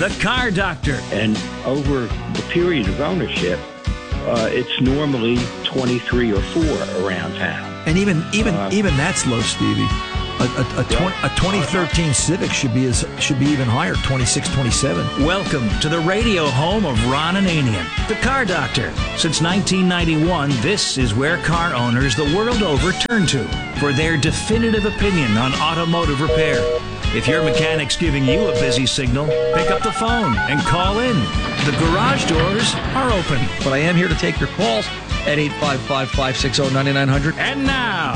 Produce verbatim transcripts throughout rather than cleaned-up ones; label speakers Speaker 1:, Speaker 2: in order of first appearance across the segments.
Speaker 1: The Car Doctor.
Speaker 2: And over the period of ownership, uh, it's normally twenty-three or four around town.
Speaker 3: And even even
Speaker 2: uh,
Speaker 3: even that's low, Stevie. A, a, a, twenty, a twenty thirteen Civic should be as, should be even higher, twenty-six, twenty-seven.
Speaker 1: Welcome to the radio home of Ron Ananian, the Car Doctor. Since nineteen ninety-one, this is where car owners the world over turn to for their definitive opinion on automotive repair. If your mechanic's giving you a busy signal, pick up the phone and call in. The garage doors are open.
Speaker 3: But I am here to take your calls at eight five five, five six zero, nine nine zero zero.
Speaker 1: And now,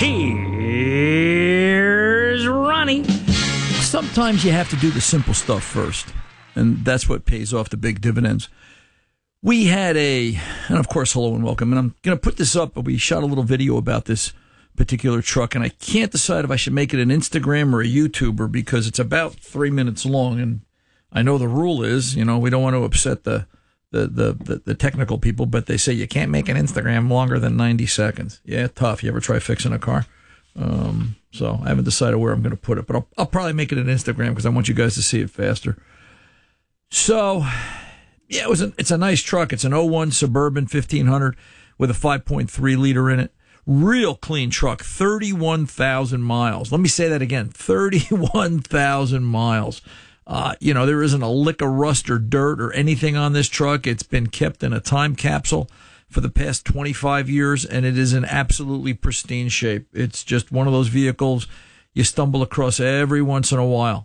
Speaker 1: here's Ronnie.
Speaker 3: Sometimes you have to do the simple stuff first, and that's what pays off the big dividends. We had a, and of course, hello and welcome, and I'm going to put this up, but we shot a little video about this particular truck, and I can't decide if I should make it an Instagram or a YouTuber because it's about three minutes long, and I know the rule is, you know, we don't want to upset the The, the, the, the technical people, but they say you can't make an Instagram longer than ninety seconds. Yeah, tough. You ever try fixing a car? Um, so I haven't decided where I'm going to put it, but I'll, I'll probably make it an Instagram because I want you guys to see it faster. So, yeah, it was a, it's a nice truck. It's an oh one Suburban fifteen hundred with a five point three liter in it. Real clean truck, thirty-one thousand miles. Let me say that again, thirty-one thousand miles. Uh, you know, there isn't a lick of rust or dirt or anything on this truck. It's been kept in a time capsule for the past twenty-five years, and it is in absolutely pristine shape. It's just one of those vehicles you stumble across every once in a while.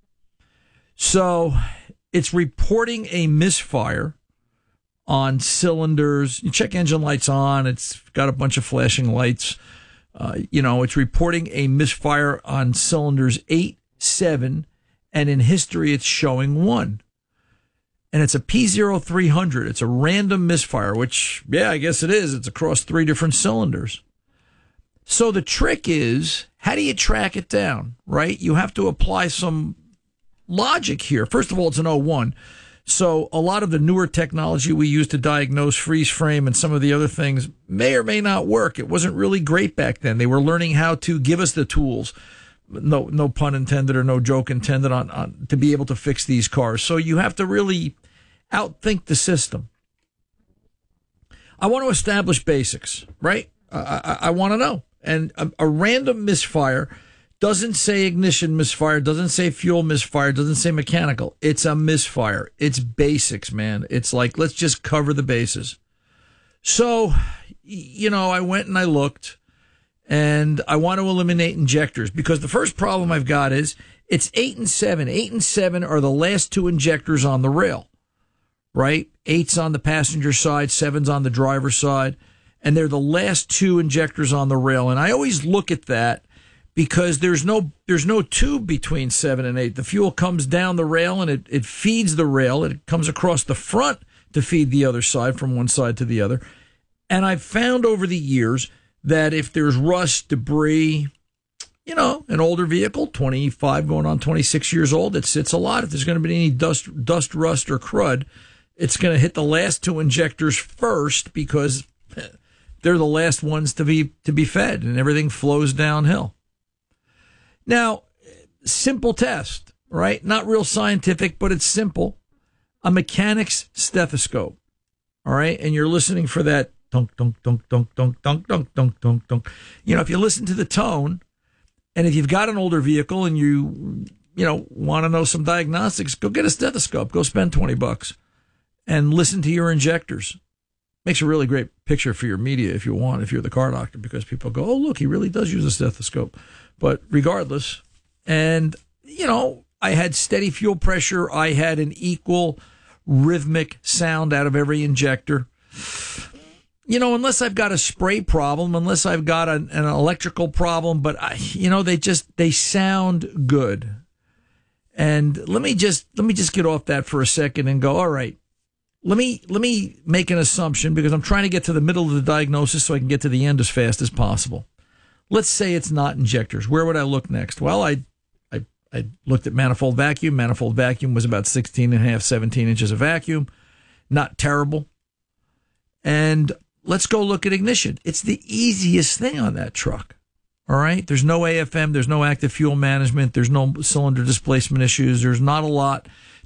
Speaker 3: So it's reporting a misfire on cylinders. You check engine lights on. It's got a bunch of flashing lights. Uh, you know, it's reporting a misfire on cylinders eight, seven, and in history, it's showing one. And it's a P zero three hundred. It's a random misfire, which, yeah, I guess it is. It's across three different cylinders. So the trick is, how do you track it down, right? You have to apply some logic here. First of all, it's an oh one. So a lot of the newer technology we use to diagnose freeze frame and some of the other things may or may not work. It wasn't really great back then. They were learning how to give us the tools. No, no pun intended or no joke intended on, on to be able to fix these cars. So you have to really outthink the system. I want to establish basics, right? I, I, I want to know. And a, a random misfire doesn't say ignition misfire, doesn't say fuel misfire, doesn't say mechanical. It's a misfire. It's basics, man. It's like, let's just cover the bases. So, you know, I went and I looked. And I want to eliminate injectors because the first problem I've got is it's eight and seven. Eight and seven are the last two injectors on the rail, right? Eight's on the passenger side, seven's on the driver's side, and they're the last two injectors on the rail. And I always look at that because there's no there's no tube between seven and eight. The fuel comes down the rail and it, it feeds the rail. It comes across the front to feed the other side from one side to the other. And I've found over the years that if there's rust, debris, you know, an older vehicle, twenty-five going on twenty-six years old, it sits a lot. If there's going to be any dust, dust, rust, or crud, it's going to hit the last two injectors first because they're the last ones to be to be fed, and everything flows downhill. Now, simple test, right? Not real scientific, but it's simple. A mechanic's stethoscope, all right? And you're listening for that dunk, dunk, dunk, dunk, dunk, dunk, dunk, dunk, dunk, dunk. You know, if you listen to the tone, and if you've got an older vehicle and you, you know, want to know some diagnostics, go get a stethoscope. Go spend twenty bucks and listen to your injectors. Makes a really great picture for your media if you want, if you're the car doctor, because people go, oh, look, he really does use a stethoscope. But regardless, and, you know, I had steady fuel pressure. I had an equal rhythmic sound out of every injector. You know, unless I've got a spray problem, unless I've got an, an electrical problem, but, I, you know, they just, they sound good. And let me just, let me just get off that for a second and go, all right, let me, let me make an assumption because I'm trying to get to the middle of the diagnosis so I can get to the end as fast as possible. Let's say it's not injectors. Where would I look next? Well, I, I, I looked at manifold vacuum. Manifold vacuum was about sixteen and a half, seventeen inches of vacuum. Not terrible. And let's go look at ignition. It's the easiest thing on that truck. All right. There's no A F M. There's no active fuel management. There's no cylinder displacement issues. There's not a lot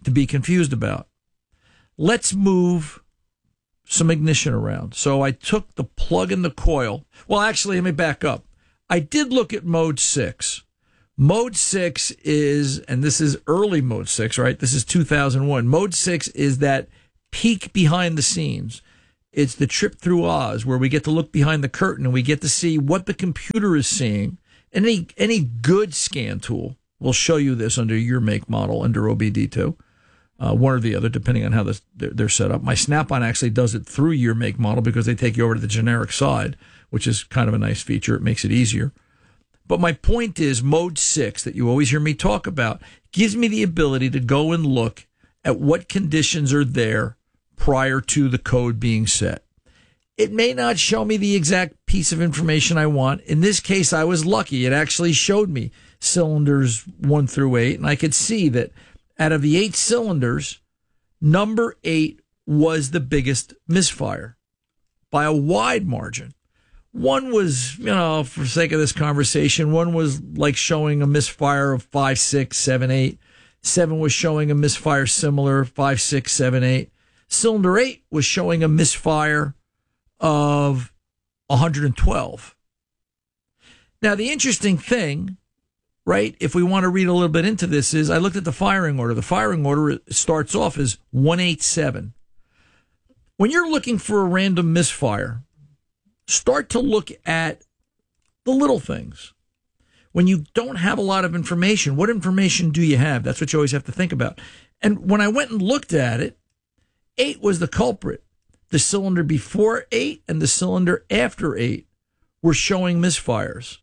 Speaker 3: to be confused about. Let's move some ignition around. So I took the plug in the coil. Well, actually, let me back up. I did look at mode six. Mode six is, and this is early mode six, right? This is two thousand one. Mode six is that peek behind the scenes. It's the trip through Oz where we get to look behind the curtain and we get to see what the computer is seeing. And any, any good scan tool will show you this under your make model, under O B D two, uh, one or the other, depending on how this, they're, they're set up. My Snap-on actually does it through your make model because they take you over to the generic side, which is kind of a nice feature. It makes it easier. But my point is, mode six that you always hear me talk about gives me the ability to go and look at what conditions are there prior to the code being set. It may not show me the exact piece of information I want. In this case, I was lucky. It actually showed me cylinders one through eight, and I could see that out of the eight cylinders, number eight was the biggest misfire by a wide margin. One was, you know, for the sake of this conversation, one was like showing a misfire of five, six, seven, eight. Seven was showing a misfire similar, five, six, seven, eight. Cylinder eight was showing a misfire of one hundred twelve. Now, the interesting thing, right, if we want to read a little bit into this, is I looked at the firing order. The firing order starts off as one eighty-seven. When you're looking for a random misfire, start to look at the little things. When you don't have a lot of information, what information do you have? That's what you always have to think about. And when I went and looked at it, eight was the culprit. The cylinder before eight and the cylinder after eight were showing misfires.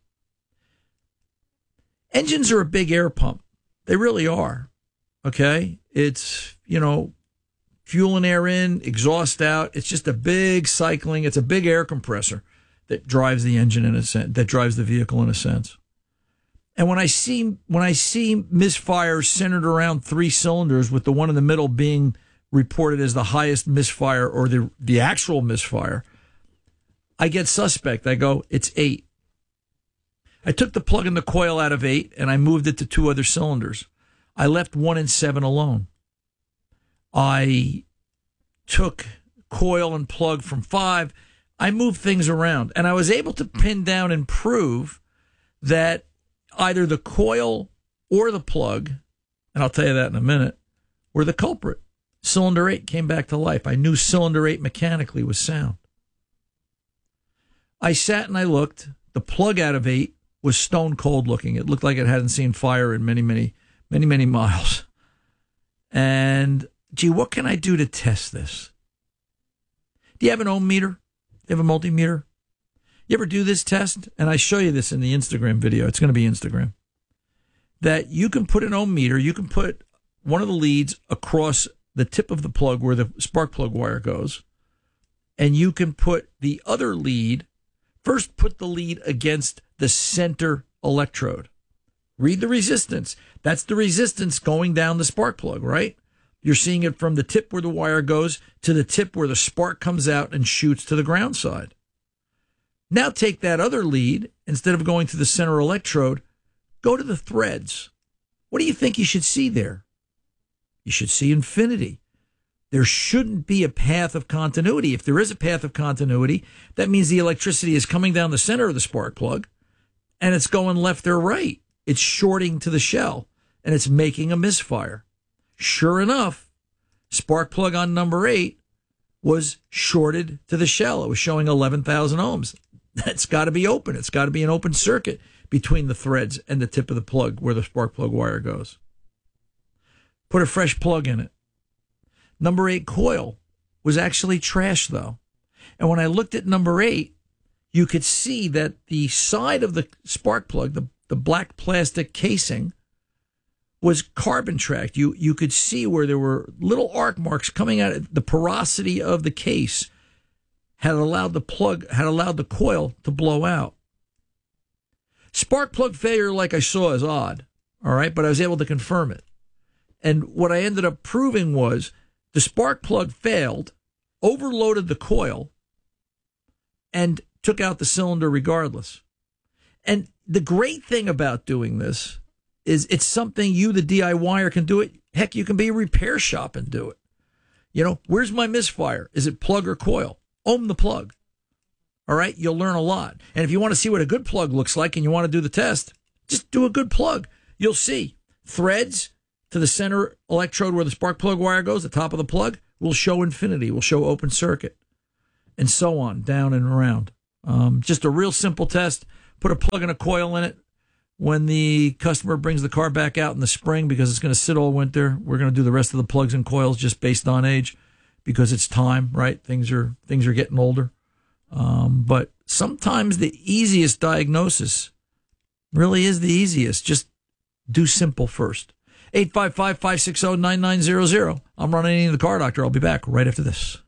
Speaker 3: Engines are a big air pump. They really are. Okay? It's, you know, fuel and air in, exhaust out. It's just a big cycling. It's a big air compressor that drives the engine in a sense, that drives the vehicle in a sense. And when I see when I see misfires centered around three cylinders, with the one in the middle being reported as the highest misfire or the the actual misfire, I get suspect. I go, it's eight. I took the plug in the coil out of eight and I moved it to two other cylinders. I left one and seven alone. I took coil and plug from five. I moved things around, and I was able to pin down and prove that either the coil or the plug, and I'll tell you that in a minute, were the culprit. Cylinder eight came back to life. I knew cylinder eight mechanically was sound. I sat and I looked. The plug out of eight was stone cold looking. It looked like it hadn't seen fire in many, many, many, many miles. And gee, what can I do to test this? Do you have an ohm meter? Do you have a multimeter? You ever do this test? And I show you this in the Instagram video. It's going to be Instagram. That you can put an ohm meter, you can put one of the leads across the tip of the plug where the spark plug wire goes, and you can put the other lead, first put the lead against the center electrode. Read the resistance. That's the resistance going down the spark plug, right? You're seeing it from the tip where the wire goes to the tip where the spark comes out and shoots to the ground side. Now take that other lead, instead of going to the center electrode, go to the threads. What do you think you should see there? You should see infinity. There shouldn't be a path of continuity. If there is a path of continuity, that means the electricity is coming down the center of the spark plug and it's going left or right. It's shorting to the shell and it's making a misfire. Sure enough, spark plug on number eight was shorted to the shell. It was showing eleven thousand ohms. That's got to be open. It's got to be an open circuit between the threads and the tip of the plug where the spark plug wire goes. Put a fresh plug in it. Number eight coil was actually trash, though. And when I looked at number eight, you could see that the side of the spark plug, the, the black plastic casing, was carbon tracked. You, you could see where there were little arc marks coming out. The porosity of the case had allowed the plug, had allowed the coil to blow out. Spark plug failure, like I saw, is odd, all right, but I was able to confirm it. And what I ended up proving was the spark plug failed, overloaded the coil, and took out the cylinder regardless. And the great thing about doing this is it's something you, the DIYer, can do it. Heck, you can be a repair shop and do it. You know, where's my misfire? Is it plug or coil? Ohm the plug. All right, you'll learn a lot. And if you want to see what a good plug looks like and you want to do the test, just do a good plug. You'll see threads to the center electrode where the spark plug wire goes, the top of the plug, will show infinity, will show open circuit, and so on, down and around. Um, just a real simple test. Put a plug and a coil in it. When the customer brings the car back out in the spring, because it's going to sit all winter, we're going to do the rest of the plugs and coils just based on age, because it's time, right? Things are things are getting older. Um, but sometimes the easiest diagnosis really is the easiest. Just do simple first. eight five five, five six zero, nine nine zero zero. I'm Ron Ananian, the Car Doctor. I'll be back right after this.